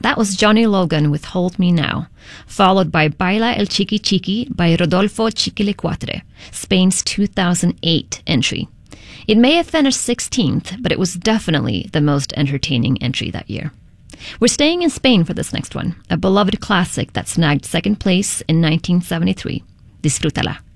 That was Johnny Logan with Hold Me Now, followed by Baila el Chiqui Chiqui by Rodolfo Chiquilicuatre, Spain's 2008 entry. It may have finished 16th, but it was definitely the most entertaining entry that year. We're staying in Spain for this next one, a beloved classic that snagged second place in 1973. Disfrútala.